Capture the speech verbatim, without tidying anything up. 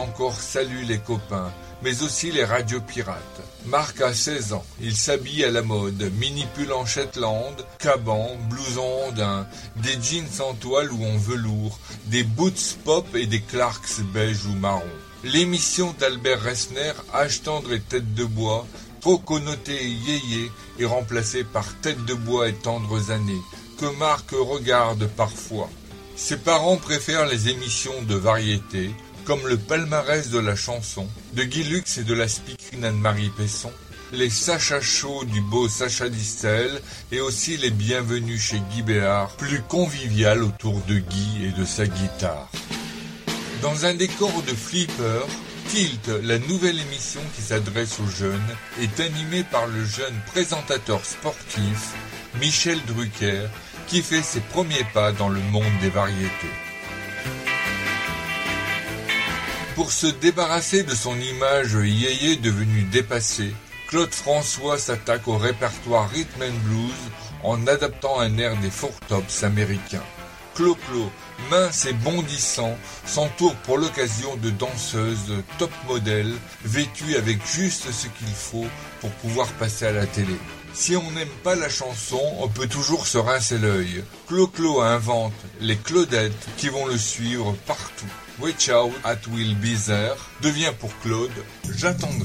encore Salut les copains, mais aussi les radios pirates. Marc a seize ans, il s'habille à la mode, mini-pull en Shetland, caban, blouson ondin, des jeans en toile ou en velours, des boots pop et des Clarks beige ou marron. L'émission d'Albert Resner, Âge tendre et tête de bois, trop connotée yéyé, est remplacée par Tête de bois et tendres années, que Marc regarde parfois. Ses parents préfèrent les émissions de variété, comme le palmarès de la chanson, de Guy Lux et de la speakerine Anne-Marie Pesson, les Sacha Show du beau Sacha Distel et aussi les Bienvenus chez Guy Béard, plus convivial autour de Guy et de sa guitare. Dans un décor de flipper, Tilt, la nouvelle émission qui s'adresse aux jeunes, est animée par le jeune présentateur sportif Michel Drucker, qui fait ses premiers pas dans le monde des variétés. Pour se débarrasser de son image yéyé devenue dépassée, Claude François s'attaque au répertoire rhythm and blues en adaptant un air des Four Tops américains. Clo-Clo, mince et bondissant, s'entoure pour l'occasion de danseuses top modèles vêtues avec juste ce qu'il faut pour pouvoir passer à la télé. Si on n'aime pas la chanson, on peut toujours se rincer l'œil. Clo-Clo invente les Claudettes qui vont le suivre partout. Watch out, at will be there devient pour Claude, j'attendrai.